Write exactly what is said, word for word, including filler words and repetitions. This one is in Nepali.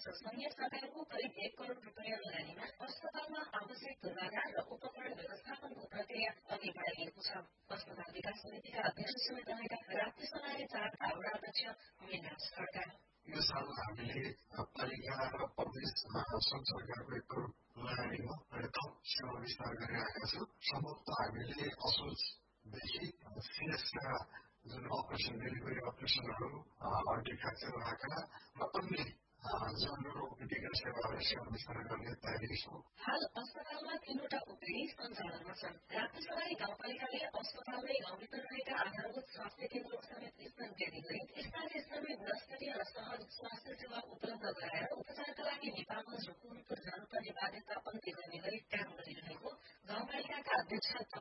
वर्ष संघीय सरकारको करिब एक करोड़ रूपियाँ लगानीमा अस्पतालमा आवश्यक पूर्वाधार र उपकरण व्यवस्थापनको प्रक्रिया अघि बढाइएको छ। अस्पताल विकास समितिका अध्यक्ष समेत रहेका राप्ती सनाले चारका वडा अध्यक्ष मिनाज खड्का यो साल हामीले पालिका र प्रदेश संघ सरकारको एक करोड़ लगानी हो र थप सेवा विस्तार गरिरहेका छौँ। सम्भवतः हामीले असोजदेखि सीएसका जुन अपरेसन डेलिभरी अपरेसनहरू हड्डी फ्र्याक्चर आँखा र अन्य जनरल ओपीडीका सेवाहरू सेवा विस्तार गर्ने तयारी छौँ। हाल अस्पतालमा तीनवटा ओपीडी सञ्चालनमा छन्। राप्ती सराई गाउँपालिकाले अस्पतालमै गाउँभित्र रहेका आधारभूत स्वास्थ्य केन्द्रको समेत स्थान वृद्धि गरी स्थानीय स्तरमै गुणस्तरीय र सहज स्वास्थ्य सेवा उपलब्ध गराएर उपचारका लागि नेपालगंज र कुलपुर जानुपर्ने बाध्यता अन्त्य गर्ने गरी काम गरिरहेको गाउँपालिकाका अध्यक्ष